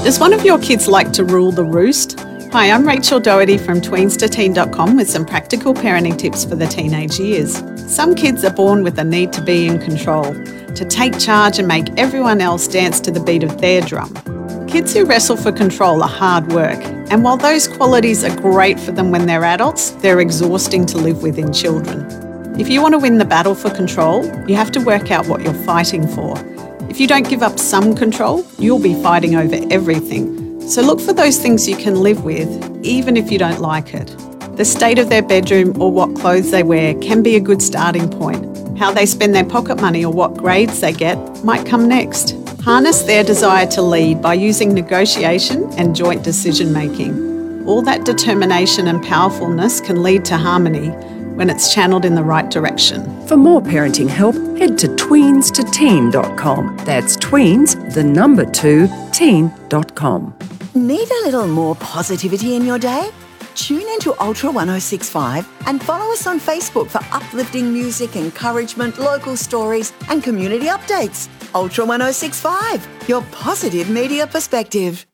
Does one of your kids like to rule the roost? Hi, I'm Rachel Doherty from tweenstoteen.com with some practical parenting tips for the teenage years. Some kids are born with a need to be in control, to take charge and make everyone else dance to the beat of their drum. Kids who wrestle for control are hard work, and while those qualities are great for them when they're adults, they're exhausting to live with in children. If you want to win the battle for control, you have to work out what you're fighting for. If you don't give up some control, you'll be fighting over everything. So look for those things you can live with, even if you don't like it. The state of their bedroom or what clothes they wear can be a good starting point. How they spend their pocket money or what grades they get might come next. Harness their desire to lead by using negotiation and joint decision making. All that determination and powerfulness can lead to harmony when it's channeled in the right direction. For more parenting help, head to tweenstoteen.com. That's tweens, the number 2, teen.com. Need a little more positivity in your day? Tune into Ultra 1065 and follow us on Facebook for uplifting music, encouragement, local stories and community updates. Ultra 1065, your positive media perspective.